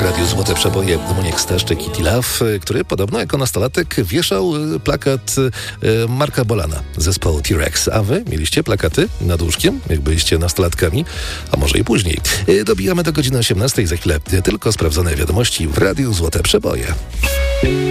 Radiu Złote Przeboje Muniek Staszczyk i Tilaf, który podobno jako nastolatek wieszał plakat Marka Bolana zespołu T-Rex. A wy mieliście plakaty nad łóżkiem, jak byliście nastolatkami, a może i później. Dobijamy do godziny 18. Za chwilę tylko sprawdzone wiadomości w Radiu Złote Przeboje.